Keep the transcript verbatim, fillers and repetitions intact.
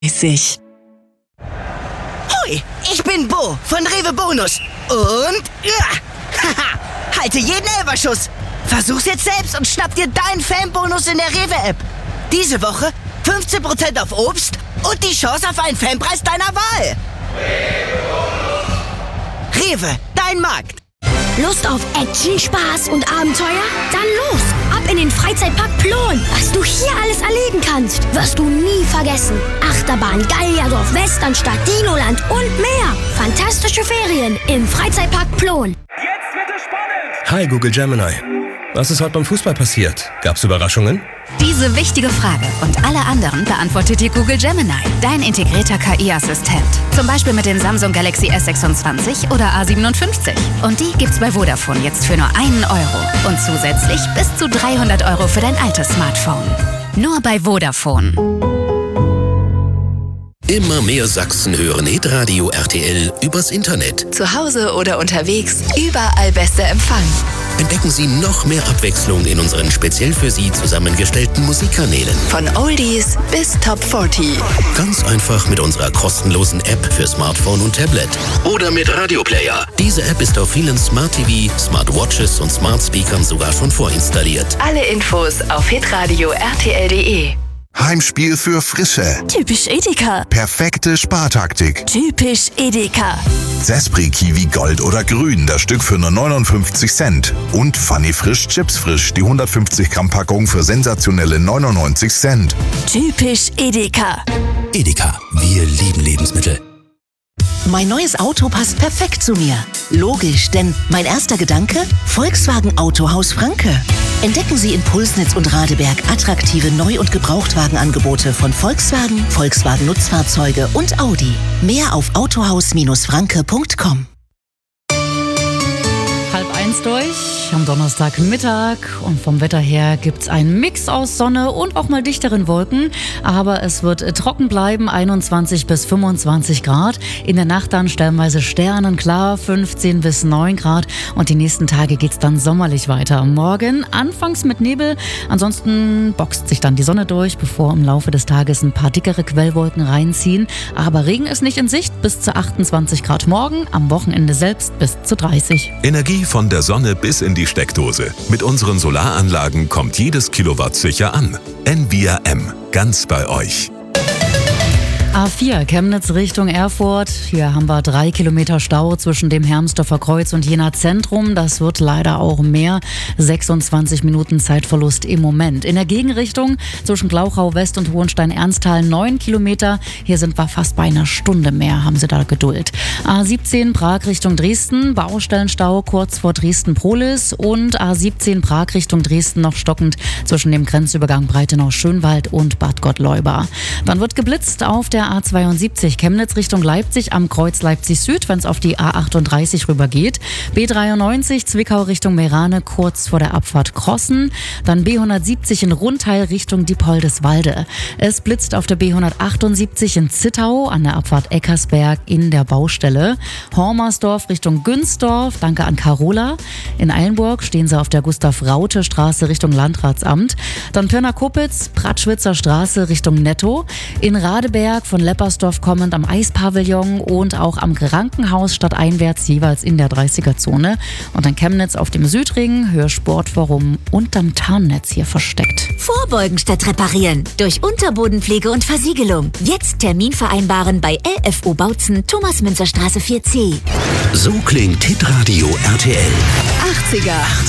Sich. Hui, ich bin Bo von Rewe Bonus. Und ja, haha, halte jeden Elferschuss. Versuch's jetzt selbst und schnapp dir deinen Fanbonus in der Rewe-App. Diese Woche fünfzehn Prozent auf Obst und die Chance auf einen Fanpreis deiner Wahl. Rewe, dein Markt. Lust auf Action, Spaß und Abenteuer? Dann los! Ab in den Freizeitpark Plon! Was du hier alles erleben kannst, wirst du nie vergessen. Achterbahn, Gallierdorf, Westernstadt, Dinoland und mehr. Fantastische Ferien im Freizeitpark Plon. Jetzt wird es spannend! Hi Google Gemini. Was ist heute beim Fußball passiert? Gab's Überraschungen? Diese wichtige Frage und alle anderen beantwortet dir Google Gemini, dein integrierter K I-Assistent. Zum Beispiel mit dem Samsung Galaxy S sechsundzwanzig oder A siebenundfünfzig. Und die gibt's bei Vodafone jetzt für nur einen Euro. Und zusätzlich bis zu dreihundert Euro für dein altes Smartphone. Nur bei Vodafone. Immer mehr Sachsen hören Hitradio R T L übers Internet. Zu Hause oder unterwegs, überall bester Empfang. Entdecken Sie noch mehr Abwechslung in unseren speziell für Sie zusammengestellten Musikkanälen. Von Oldies bis Top vierzig. Ganz einfach mit unserer kostenlosen App für Smartphone und Tablet. Oder mit Radioplayer. Diese App ist auf vielen Smart T V, Smartwatches und Smart Speakern sogar schon vorinstalliert. Alle Infos auf hitradio R T L punkt de. Heimspiel für Frische. Typisch Edeka. Perfekte Spartaktik. Typisch Edeka. Zespri Kiwi Gold oder Grün, das Stück für nur neunundfünfzig Cent. Und Funny Frisch Chips Frisch, die hundertfünfzig Gramm Packung für sensationelle neunundneunzig Cent. Typisch Edeka. Edeka, wir lieben Lebensmittel. Mein neues Auto passt perfekt zu mir. Logisch, denn mein erster Gedanke? Volkswagen Autohaus Franke. Entdecken Sie in Pulsnitz und Radeberg attraktive Neu- und Gebrauchtwagenangebote von Volkswagen, Volkswagen Nutzfahrzeuge und Audi. Mehr auf autohaus Bindestrich franke punkt com. Halb eins durch, am Donnerstagmittag, und vom Wetter her gibt's einen Mix aus Sonne und auch mal dichteren Wolken, aber es wird trocken bleiben, einundzwanzig bis fünfundzwanzig Grad. In der Nacht dann stellenweise sternenklar, fünfzehn bis neun Grad, und die nächsten Tage geht's dann sommerlich weiter. Morgen anfangs mit Nebel, ansonsten boxt sich dann die Sonne durch, bevor im Laufe des Tages ein paar dickere Quellwolken reinziehen, aber Regen ist nicht in Sicht, bis zu achtundzwanzig Grad morgen, am Wochenende selbst bis zu dreißig. Energie von der Sonne bis in die Steckdose. Mit unseren Solaranlagen kommt jedes Kilowatt sicher an. Envia M, ganz bei euch. A vier, Chemnitz Richtung Erfurt. Hier haben wir drei Kilometer Stau zwischen dem Hermsdorfer Kreuz und Jena Zentrum. Das wird leider auch mehr. sechsundzwanzig Minuten Zeitverlust im Moment. In der Gegenrichtung zwischen Glauchau West und Hohenstein-Ernsthal neun Kilometer. Hier sind wir fast bei einer Stunde mehr. Haben Sie da Geduld. A siebzehn, Prag Richtung Dresden. Baustellenstau kurz vor Dresden-Prohlis. Und A siebzehn, Prag Richtung Dresden noch stockend zwischen dem Grenzübergang Breitenau-Schönwald und Bad Gottleuba. Dann wird geblitzt auf der A zweiundsiebzig Chemnitz Richtung Leipzig am Kreuz Leipzig Süd, wenn es auf die A achtunddreißig rüber geht. B dreiundneunzig Zwickau Richtung Meerane kurz vor der Abfahrt Krossen. Dann B hundertsiebzig in Rundheil Richtung Diepoldeswalde. Es blitzt auf der B hundertachtundsiebzig in Zittau an der Abfahrt Eckersberg in der Baustelle. Hormersdorf Richtung Günzdorf, danke an Carola. In Eilenburg stehen sie auf der Gustav-Raute-Straße Richtung Landratsamt. Dann Pirna-Kopitz, Pratschwitzer Straße Richtung Netto. In Radeberg von Leppersdorf kommend am Eispavillon und auch am Krankenhaus stadteinwärts jeweils in der dreißiger-Zone. Und in Chemnitz auf dem Südring, Hörsportforum unterm Tarnnetz hier versteckt. Vorbeugen statt reparieren durch Unterbodenpflege und Versiegelung. Jetzt Termin vereinbaren bei L F O Bautzen, Thomas-Münzer-Straße vier C. So klingt Hitradio R T L. achtziger.